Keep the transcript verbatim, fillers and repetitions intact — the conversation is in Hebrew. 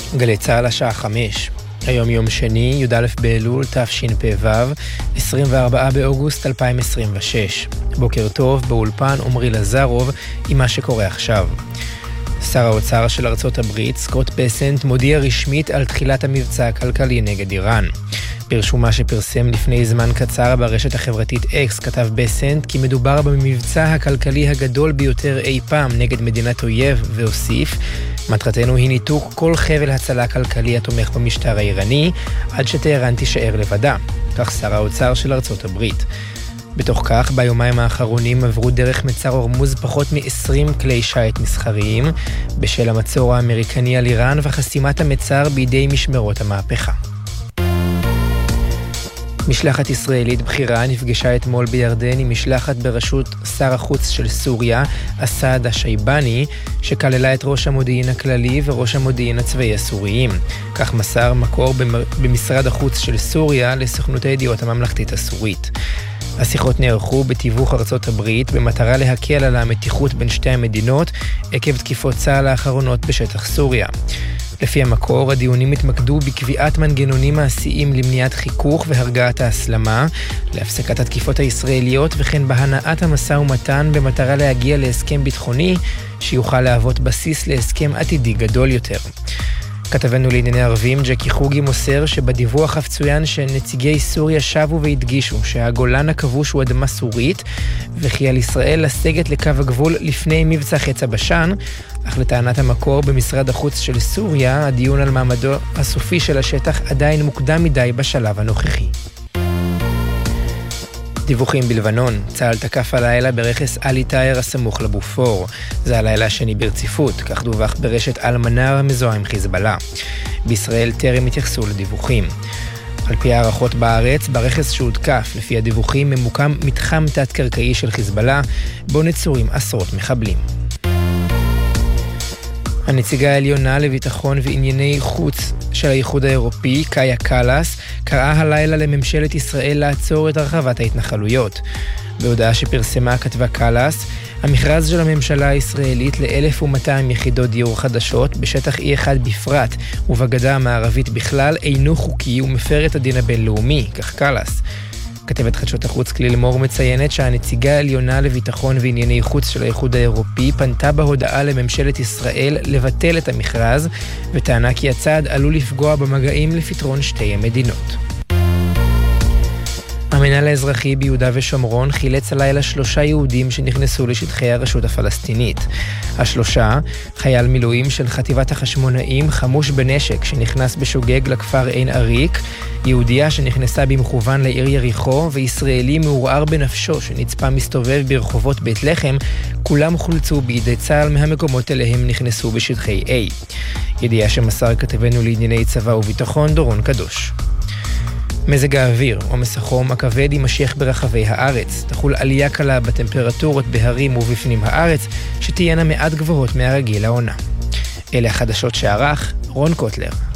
גלי צהל השעה חמש. היום יום שני, י"א באלול תשפ"ו, עשרים וארבעה באוגוסט אלפיים עשרים ושש. בוקר טוב, באולפן עומרי לזרוב עם מה שקורה עכשיו. שר האוצר של ארצות הברית, סקוט בסנט, מודיע רשמית על תחילת המבצע הכלכלי נגד איראן. פרשומה שפרסם לפני זמן קצר ברשת החברתית אקס, כתב בסנט כי מדובר במבצע הכלכלי הגדול ביותר אי פעם נגד מדינת אויב, והוסיף, מטרתנו היא ניתוק כל חבל הצלה כלכלי התומך במשטר האיראני, עד שטהרן תישאר לבדה. כך שר האוצר של ארצות הברית. בתוך כך, ביומיים האחרונים עברו דרך מצר הורמוז פחות מ-עשרים כלי שיט מסחריים, בשל המצור האמריקני על איראן וחסימת המצר בידי משמרות המהפכה. משלחת ישראלית בכירה נפגשה אתמול בירדן עם משלחת בראשות שר החוץ של סוריה, אסעד השייבני, שכללה את ראש המודיעין הכללי וראש המודיעין הצבאי הסוריים. כך מסר מקור במשרד החוץ של סוריה לסוכנות הידיעות הממלכתית הסורית. השיחות נערכו בתיווך ארצות הברית במטרה להקל על המתיחות בין שתי המדינות עקב תקיפות צה"ל האחרונות בשטח סוריה. לפי המקור, הדיונים התמקדו בקביעת מנגנונים מעשיים למניעת חיכוך והרגעת ההסלמה, להפסקת התקיפות הישראליות וכן בהנעת המשא ומתן במטרה להגיע להסכם ביטחוני שיוכל להוות בסיס להסכם עתידי גדול יותר. כתבנו לענייני ערבים, ג'קי חוגי, מוסר שבדיווח אף צוין שנציגי סוריה שבו והדגישו שהגולן הכבוש הוא אדמה סורית, וכי על ישראל לסגת לקו הגבול לפני מבצע חץ הבשן, אך לטענת המקור במשרד החוץ של סוריה, הדיון על מעמדו הסופי של השטח עדיין מוקדם מדי בשלב הנוכחי. דיווחים בלבנון, צה"ל תקף הלילה ברכס אלי טאייר הסמוך לבופור. זה הלילה השני ברציפות, כך דווח ברשת אל-מנאר המזוהה עם חיזבאללה. בישראל טרם התייחסו לדיווחים. על פי הערכות בארץ, ברכס שהותקף, לפי הדיווחים, ממוקם מתחם תת-קרקעי של חיזבאללה, בו נצורים עשרות מחבלים. הנציגה העליונה לביטחון וענייני חוץ של האיחוד האירופי, קאיה קלאס, קראה הלילה לממשלת ישראל לעצור את הרחבת ההתנחלויות. בהודעה שפרסמה כתבה קלאס, המכרז של הממשלה הישראלית ל-אלף ומאתיים יחידות דיור חדשות בשטח אי אחד בפרט ובגדה המערבית בכלל אינו חוקי ומפר את הדין הבינלאומי, כך קלאס. כתבת חדשות החוץ כליל מור מציינת שהנציגה העליונה לביטחון וענייני חוץ של האיחוד האירופי פנתה בהודעה לממשלת ישראל לבטל את המכרז, וטענה כי הצעד עלול לפגוע במגעים לפתרון שתי המדינות. המינהל האזרחי ביהודה ושומרון חילץ הלילה שלושה יהודים שנכנסו לשטחי הרשות הפלסטינית. השלושה, חייל מילואים של חטיבת החשמונאים חמוש בנשק שנכנס בשוגג לכפר עין אריק, יהודייה שנכנסה במכוון לעיר יריחו, וישראלי מעורער בנפשו שנצפה מסתובב ברחובות בית לחם, כולם חולצו בידי צה"ל מהמקומות אליהם נכנסו בשטחי A. ידיעה שמסר כתבנו לענייני צבא וביטחון דורון קדוש. מזג האוויר, עומס החום הכבד יימשך ברחבי הארץ. תחול עלייה קלה בטמפרטורות בהרים ובפנים הארץ, שתהיינה מעט גבוהות מהרגיל לעונה. אלה החדשות שערך רון קוטלר.